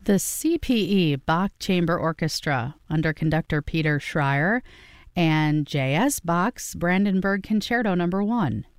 The CPE Bach Chamber Orchestra under conductor Peter Schreier and J.S. Bach's Brandenburg Concerto No. 1.